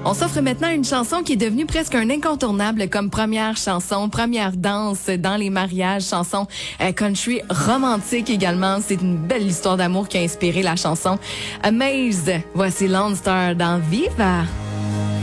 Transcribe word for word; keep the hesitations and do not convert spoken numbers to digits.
On s'offre maintenant une chanson qui est devenue presque un incontournable comme première chanson, première danse dans les mariages, chanson euh, country romantique également. C'est une belle histoire d'amour qui a inspiré la chanson Amaze. Voici Lone Star dans Viva.